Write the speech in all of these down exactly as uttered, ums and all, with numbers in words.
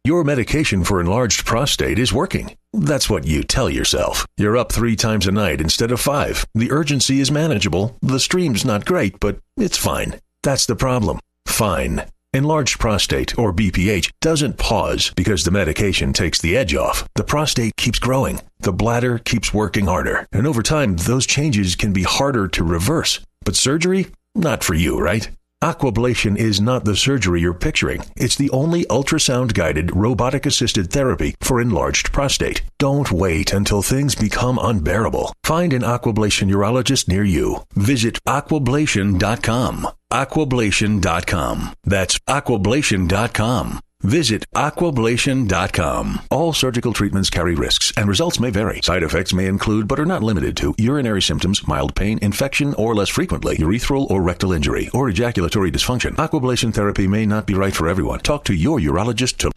Your medication for enlarged prostate is working. That's what you tell yourself. You're up three times a night instead of five. The urgency is manageable. The stream's not great, but it's fine. That's the problem. Fine. Enlarged prostate, or B P H, doesn't pause because the medication takes the edge off. The prostate keeps growing. The bladder keeps working harder. And over time, those changes can be harder to reverse. But surgery? Not for you, right? Aquablation is not the surgery you're picturing. It's the only ultrasound-guided, robotic-assisted therapy for enlarged prostate. Don't wait until things become unbearable. Find an Aquablation urologist near you. Visit aquablation dot com. aquablation dot com. That's aquablation dot com. Visit aquablation dot com. All surgical treatments carry risks, and results may vary. Side effects may include, but are not limited to, urinary symptoms, mild pain, infection, or less frequently, urethral or rectal injury, or ejaculatory dysfunction. Aquablation therapy may not be right for everyone. Talk to your urologist to...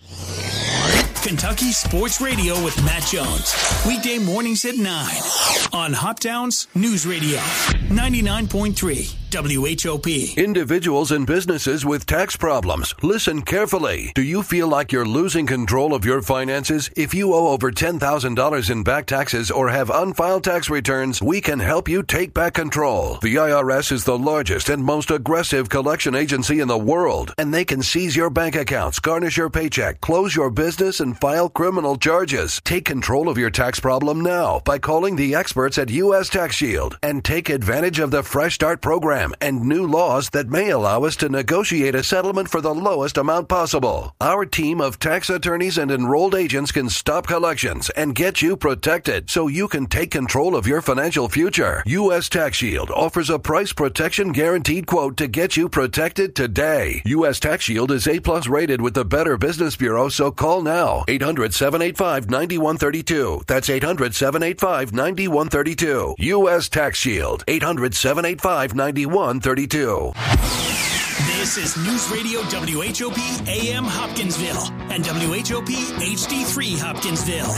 Kentucky Sports Radio with Matt Jones. Weekday mornings at nine on Hoptown's News Radio, ninety-nine point three W H O P. Individuals and businesses with tax problems, listen carefully. Do you feel like you're losing control of your finances? If you owe over ten thousand dollars in back taxes or have unfiled tax returns, we can help you take back control. The I R S is the largest and most aggressive collection agency in the world, and they can seize your bank accounts, garnish your paycheck, close your business, and file criminal charges. Take control of your tax problem now by calling the experts at U S Tax Shield and take advantage of the Fresh Start program and new laws that may allow us to negotiate a settlement for the lowest amount possible. Our team of tax attorneys and enrolled agents can stop collections and get you protected so you can take control of your financial future. U S Tax Shield offers a price protection guaranteed quote to get you protected today. U S Tax Shield is A plus rated with the Better Business Bureau, so call now. eight hundred, seven eight five, nine one three two. That's eight hundred, seven eight five, nine one three two. U S Tax Shield. eight hundred, seven eight five, nine one three two. This is News Radio W H O P A M Hopkinsville and W H O P H D three Hopkinsville.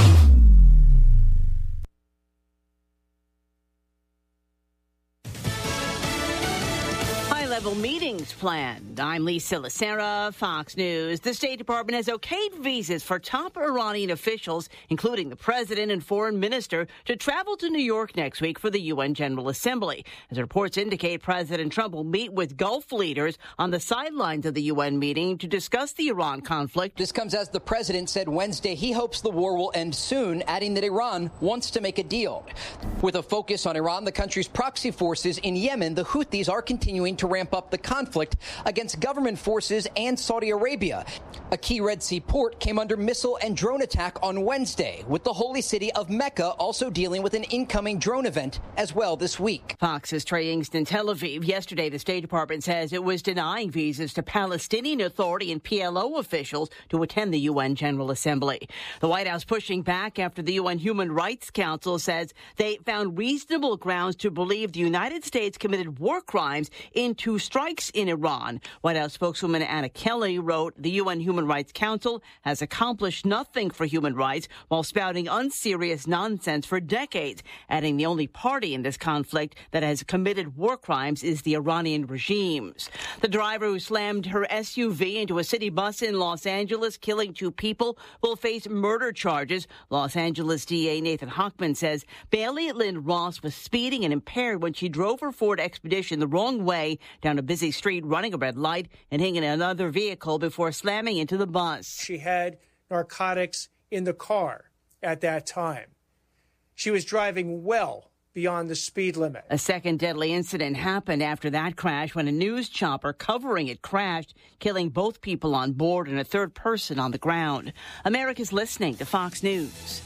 High-level meetings planned. I'm Lisa Lacera, Fox News. The State Department has okayed visas for top Iranian officials, including the president and foreign minister, to travel to New York next week for the U N General Assembly. As reports indicate, President Trump will meet with Gulf leaders on the sidelines of the U N meeting to discuss the Iran conflict. This comes as the president said Wednesday he hopes the war will end soon, adding that Iran wants to make a deal. With a focus on Iran, the country's proxy forces in Yemen, the Houthis are continuing to ramp up the conflict against government forces and Saudi Arabia. A key Red Sea port came under missile and drone attack on Wednesday, with the holy city of Mecca also dealing with an incoming drone event as well this week. Fox's Trey Yingst in Tel Aviv. Yesterday, the State Department says it was denying visas to Palestinian Authority and P L O officials to attend the U N General Assembly. The White House pushing back after the U N Human Rights Council says they found reasonable grounds to believe the United States committed war crimes in two strikes in Iran. White House spokeswoman Anna Kelly wrote, the U N Human Rights Council has accomplished nothing for human rights while spouting unserious nonsense for decades, adding the only party in this conflict that has committed war crimes is the Iranian regimes. The driver who slammed her S U V into a city bus in Los Angeles, killing two people, will face murder charges. Los Angeles D A Nathan Hochman says Bailey Lynn Ross was speeding and impaired when she drove her Ford Expedition the wrong way down a busy street, running a red light and hitting another vehicle before slamming into the bus. She had narcotics in the car at that time. She was driving well beyond the speed limit. A second deadly incident happened after that crash when a news chopper covering it crashed, killing both people on board and a third person on the ground. America's listening to Fox News.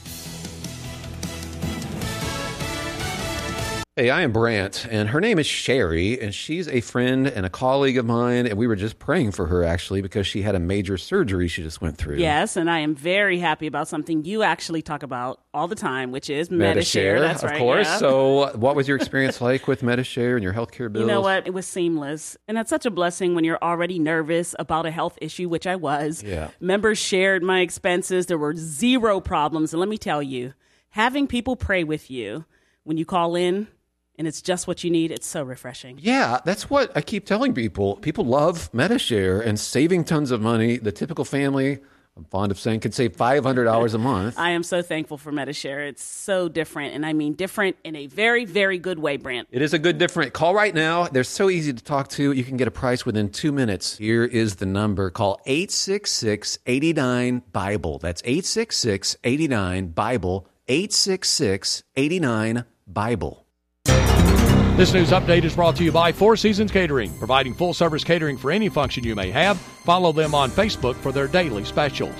Hey, I am Brant, and her name is Sherry, and she's a friend and a colleague of mine, and we were just praying for her, actually, because she had a major surgery she just went through. Yes, and I am very happy about something you actually talk about all the time, which is Medi-Share. Medi-Share, That's of right, course. yeah. So what was your experience like with Medi-Share and your healthcare bills? You know what? It was seamless, and that's such a blessing when you're already nervous about a health issue, which I was. Yeah. Members shared my expenses. There were zero problems, and let me tell you, having people pray with you when you call in, and it's just what you need, it's so refreshing. Yeah, that's what I keep telling people. People love Medi-Share and saving tons of money. The typical family I'm fond of saying, could save five hundred dollars a month. I am so thankful for Medi-Share. It's so different, and I mean different in a very, very good way, Brant. It is a good different. Call right now. They're so easy to talk to. You can get a price within two minutes. Here is the number. Call eight six six, eight nine, BIBLE. That's eight six six, eight nine, BIBLE, eight six six, eight nine, BIBLE. This news update is brought to you by Four Seasons Catering, providing full-service catering for any function you may have. Follow them on Facebook for their daily specials.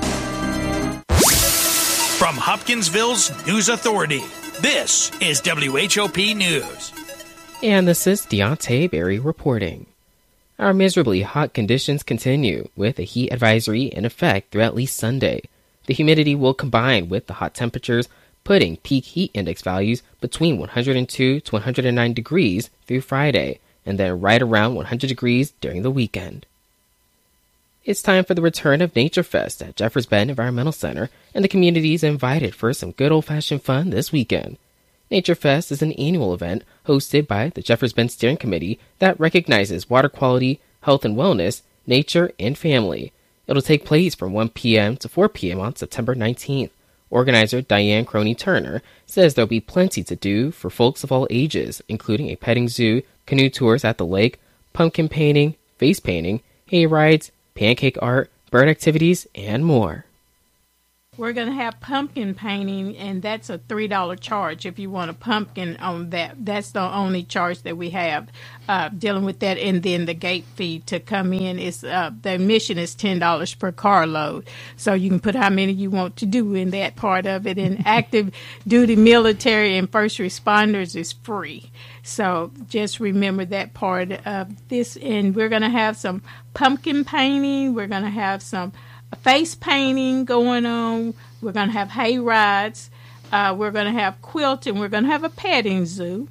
From Hopkinsville's News Authority, this is W H O P News. And this is Deontay Berry reporting. Our miserably hot conditions continue, with a heat advisory in effect through at least Sunday. The humidity will combine with the hot temperatures, putting peak heat index values between one hundred two to one hundred nine degrees through Friday, and then right around one hundred degrees during the weekend. It's time for the return of Nature Fest at Jeffers Bend Environmental Center, and the community is invited for some good old-fashioned fun this weekend. Nature Fest is an annual event hosted by the Jeffers Bend Steering Committee that recognizes water quality, health and wellness, nature, and family. It'll take place from one p.m. to four p.m. on September nineteenth. Organizer Diane Croney-Turner says there'll be plenty to do for folks of all ages, including a petting zoo, canoe tours at the lake, pumpkin painting, face painting, hay rides, pancake art, bird activities, and more. We're going to have pumpkin painting, and that's a three dollars charge if you want a pumpkin on that. That's the only charge that we have uh, dealing with that. And then the gate fee to come in is, uh, the admission is ten dollars per carload. So you can put how many you want to do in that part of it. And active duty military and first responders is free. So just remember that part of this. And we're going to have some pumpkin painting. We're going to have some face painting going on. We're going to have hay rides. Uh, we're going to have quilting. We're going to have a petting zoo.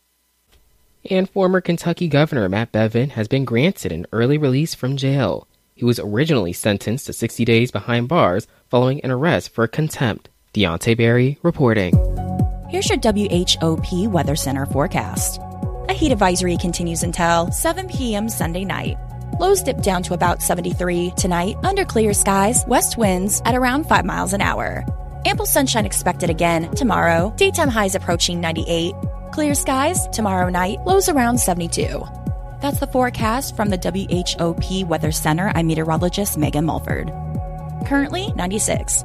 And former Kentucky Governor Matt Bevin has been granted an early release from jail. He was originally sentenced to sixty days behind bars following an arrest for contempt. Deontay Berry reporting. Here's your W H O P Weather Center forecast. A heat advisory continues until seven p.m. Sunday night. Lows dip down to about seventy-three tonight under clear skies, west winds at around five miles an hour. Ample sunshine expected again tomorrow. Daytime highs approaching ninety-eight. Clear skies tomorrow night, lows around seventy-two. That's the forecast from the W H O P Weather Center. I'm meteorologist Megan Mulford. Currently ninety-six.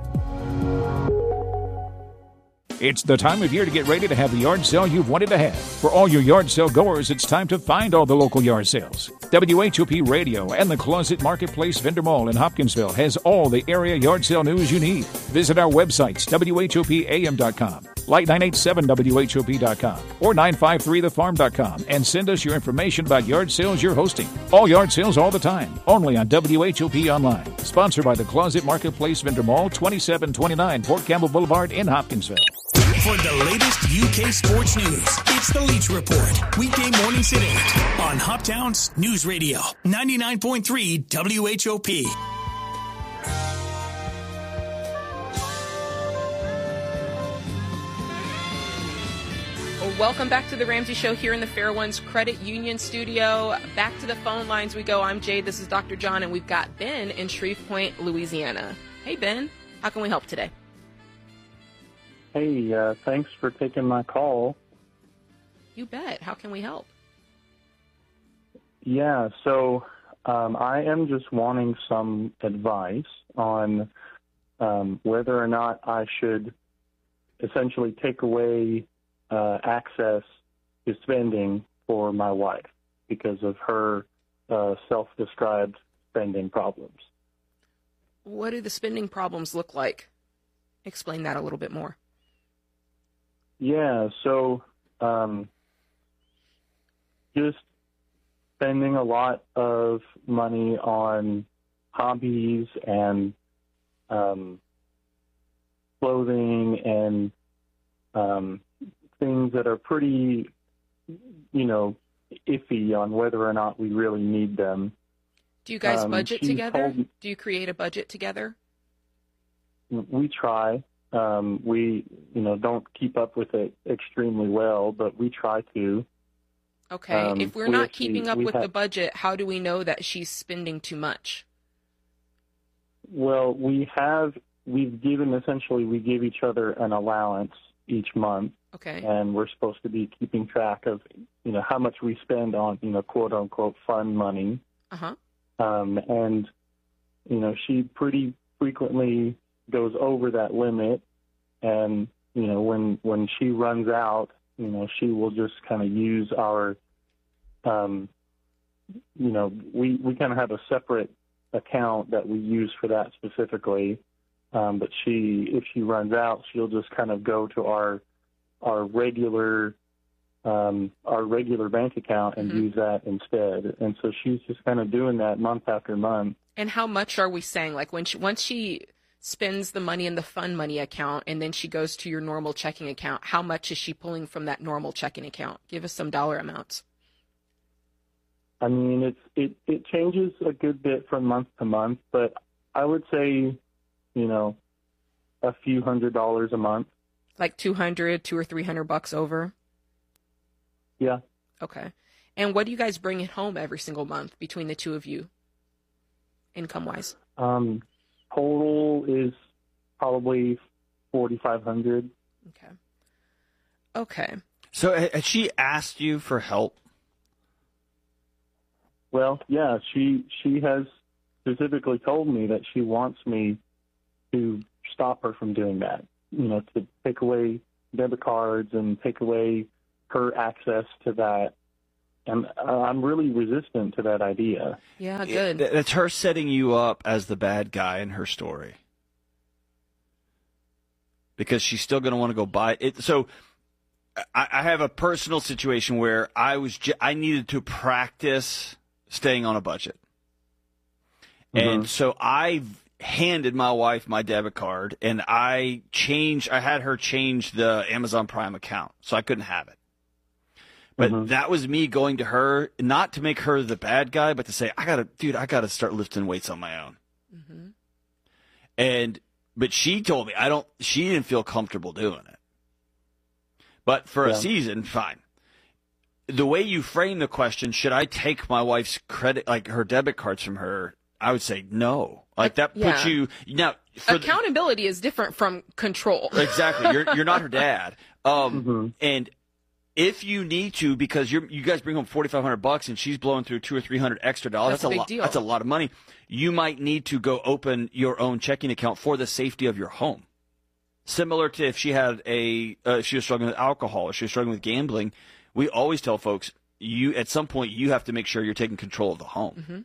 It's the time of year to get ready to have the yard sale you've wanted to have. For all your yard sale goers, it's time to find all the local yard sales. W H O P Radio and the Closet Marketplace Vendor Mall in Hopkinsville has all the area yard sale news you need. Visit our websites, W H O P A M dot com, Light nine eight seven W H O P dot com, or nine five three the farm dot com, and send us your information about yard sales you're hosting. All yard sales all the time, only on W H O P Online. Sponsored by the Closet Marketplace Vendor Mall, twenty-seven twenty-nine Port Campbell Boulevard in Hopkinsville. For the latest U K sports news, it's the Leach Report. Weekday mornings at eight on Hoptown's News Radio, ninety-nine point three W H O P. Welcome back to the Ramsey Show here in the Fair Ones Credit Union studio. Back to the phone lines we go. I'm Jade. This is Doctor John, and we've got Ben in Shreveport, Louisiana. Hey, Ben. How can we help today? Hey, uh, thanks for taking my call. You bet. How can we help? Yeah, so um, I am just wanting some advice on um, whether or not I should essentially take away uh, access to spending for my wife because of her uh, self-described spending problems. What do the spending problems look like? Explain that a little bit more. Yeah, so um, just spending a lot of money on hobbies and um, clothing and um, things that are pretty, you know, iffy on whether or not we really need them. Do you guys um, budget together? Told, Do you create a budget together? We try. Um, we, you know, don't keep up with it extremely well, but we try to. Okay. Um, if we're we not actually, keeping up we with have, the budget, how do we know that she's spending too much? Well, we have, we've given, essentially, we give each other an allowance each month. Okay. And we're supposed to be keeping track of, you know, how much we spend on, you know, quote unquote fun money. Uh-huh. Um, and, you know, she pretty frequently goes over that limit. And, you know, when, when she runs out, you know, she will just kind of use our, um, you know, we, we kind of have a separate account that we use for that specifically. Um, but she, if she runs out, she'll just kind of go to our, our regular, um, our regular bank account and Mm-hmm. use that instead. And so she's just kind of doing that month after month. And how much are we saying? Like when she, once she spends the money in the fun money account and then she goes to your normal checking account, how much is she pulling from that normal checking account? Give us some dollar amounts. I mean, it's, it, it changes a good bit from month to month, but I would say, you know, a few hundred dollars a month. Like two hundred, two or three hundred bucks over? Yeah. Okay. And what do you guys bring at home every single month between the two of you, income-wise? Um, total is probably forty-five hundred. Okay. Okay. So has she asked you for help? Well, yeah, she she has specifically told me that she wants me to stop her from doing that. You know, to take away debit cards and take away her access to that. And I'm really resistant to that idea. Yeah, good. That's her setting you up as the bad guy in her story. Because she's still going to want to go buy it. So I, I have a personal situation where I was j- I needed to practice staying on a budget. Mm-hmm. And so I handed my wife my debit card, and I changed, I had her change the Amazon Prime account, so I couldn't have it. But mm-hmm. that was me going to her, not to make her the bad guy, but to say, I gotta, dude, I gotta start lifting weights on my own. Mm-hmm. And, but she told me, I don't, she didn't feel comfortable doing it. But for yeah. a season, fine. The way you frame the question, should I take my wife's credit, like her debit cards from her? I would say no. Like that puts yeah. you now. For Accountability the, is different from control. Exactly. You're you're not her dad. Um, mm-hmm. And if you need to, because you you guys bring home forty five hundred bucks and she's blowing through two or three hundred extra dollars. That's, that's a a big lot. deal. That's a lot of money. You might need to go open your own checking account for the safety of your home. Similar to if she had a uh, if she was struggling with alcohol or she was struggling with gambling. We always tell folks, you at some point you have to make sure you're taking control of the home. Mm-hmm.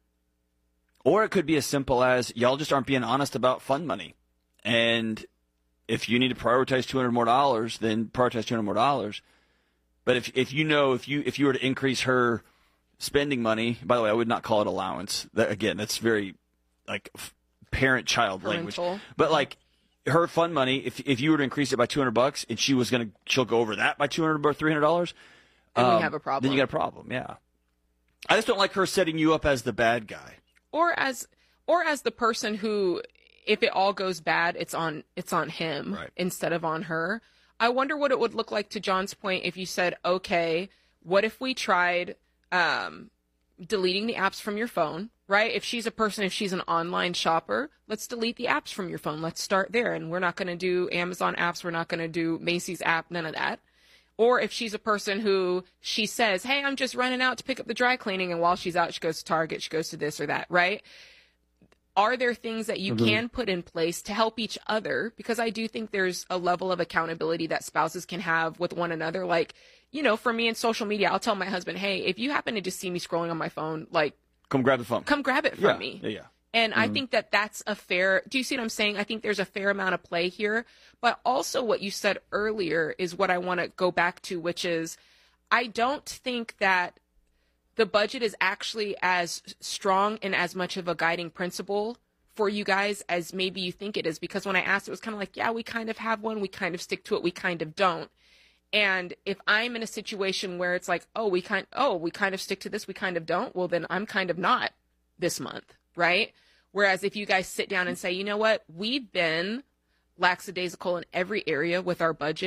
Or it could be as simple as y'all just aren't being honest about fund money. And if you need to prioritize two hundred more dollars, then prioritize two hundred more dollars. But if if you know if you if you were to increase her spending money, by the way, I would not call it allowance. That, again, that's very like parent-child language. But like her fund money, if if you were to increase it by two hundred bucks and she was going to she'll go over that by two hundred or three hundred dollars, then um, we have a problem. Then you got a problem. Yeah. I just don't like her setting you up as the bad guy. Or as, or as the person who, if it all goes bad, it's on, it's on him right. instead of on her. I wonder what it would look like, to John's point, if you said, okay, what if we tried um, deleting the apps from your phone, right? If she's a person, if she's an online shopper, let's delete the apps from your phone. Let's start there. And we're not going to do Amazon apps. We're not going to do Macy's app, none of that. Or if she's a person who she says, hey, I'm just running out to pick up the dry cleaning. And while she's out, she goes to Target, she goes to this or that, right? Are there things that you mm-hmm. can put in place to help each other? Because I do think there's a level of accountability that spouses can have with one another. Like, you know, for me in social media, I'll tell my husband, hey, if you happen to just see me scrolling on my phone, like, come grab the phone. Come grab it from yeah. me. Yeah, yeah. And mm-hmm. I think that that's a fair, do you see what I'm saying? I think there's a fair amount of play here. But also what you said earlier is what I want to go back to, which is I don't think that the budget is actually as strong and as much of a guiding principle for you guys as maybe you think it is. Because when I asked, it was kind of like, yeah, we kind of have one. We kind of stick to it. We kind of don't. And if I'm in a situation where it's like, oh, we kind, oh, we kind of stick to this, we kind of don't, well, then I'm kind of not this month. Right? Whereas if you guys sit down and say, you know what, we've been lackadaisical in every area with our budget,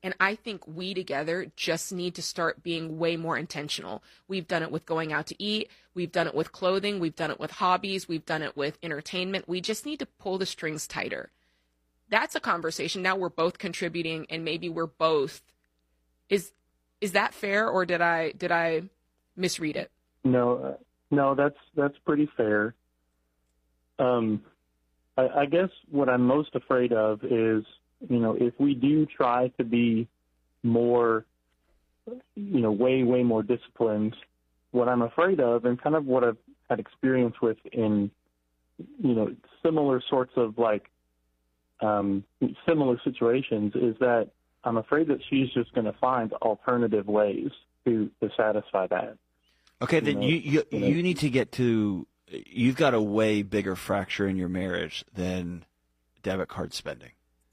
And I think we together just need to start being way more intentional. We've done it with going out to eat. We've done it with clothing. We've done it with hobbies. We've done it with entertainment. We just need to pull the strings tighter. That's a conversation. Now we're both contributing, and maybe we're both. Is is that fair, or did I did I misread it? No, uh, no, that's that's pretty fair. Um, I, I guess what I'm most afraid of is, you know, if we do try to be more, you know, way, way more disciplined, what I'm afraid of, and kind of what I've had experience with in, you know, similar sorts of like, um, similar situations, is that I'm afraid that she's just going to find alternative ways to, to satisfy that. Okay, then you know, you, you, you know, you need to get to, you've got a way bigger fracture in your marriage than debit card spending.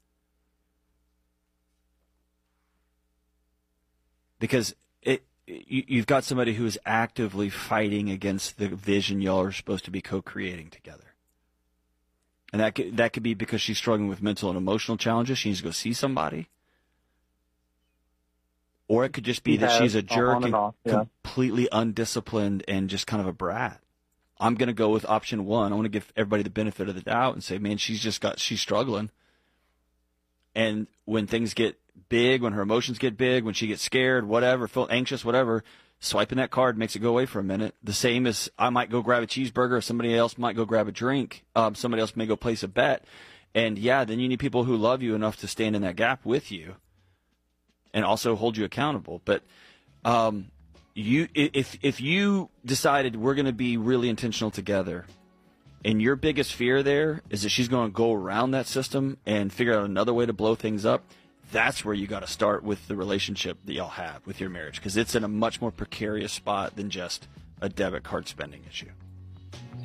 Because it, you, you've got somebody who is actively fighting against the vision y'all are supposed to be co-creating together. And that could, that could be because she's struggling with mental and emotional challenges. She needs to go see somebody. Or it could just be He that has, she's a jerk on and and off, yeah. completely undisciplined and just kind of a brat. I'm going to go with option one. I want to give everybody the benefit of the doubt and say, man, she's just got, she's struggling. And when things get big, when her emotions get big, when she gets scared, whatever, feel anxious, whatever, swiping that card makes it go away for a minute. The same as I might go grab a cheeseburger, somebody else might go grab a drink, um, somebody else may go place a bet. And yeah, then you need people who love you enough to stand in that gap with you and also hold you accountable. But um, you, if if you decided we're going to be really intentional together, and your biggest fear there is that she's going to go around that system and figure out another way to blow things up, that's where you got to start with the relationship that y'all have with your marriage, because it's in a much more precarious spot than just a debit card spending issue.